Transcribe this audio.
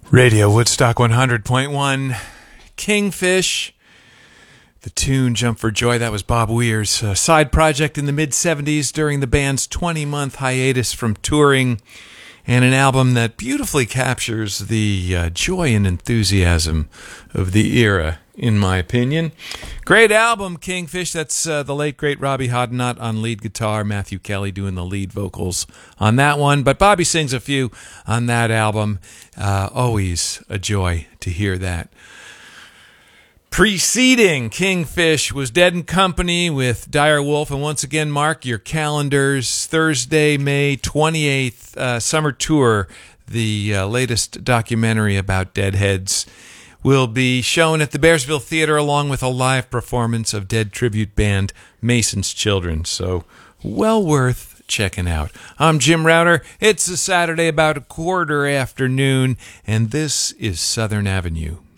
Radio Woodstock 100.1, Kingfish. The tune Jump for Joy, that was Bob Weir's side project in the mid-'70s during the band's 20-month hiatus from touring, and an album that beautifully captures the joy and enthusiasm of the era, in my opinion. Great album, Kingfish. That's the late, great Robbie Hodnott on lead guitar, Matthew Kelly doing the lead vocals on that one. But Bobby sings a few on that album. Always a joy to hear that. Preceding Kingfish was Dead and Company with Dire Wolf. And once again, mark your calendars. Thursday, May 28th, Summer Tour, the latest documentary about Deadheads, will be shown at the Bearsville Theater along with a live performance of Dead tribute band Mason's Children. So, well worth checking out. I'm Jim Router. It's a Saturday about 1:15 afternoon, and this is Southern Avenue.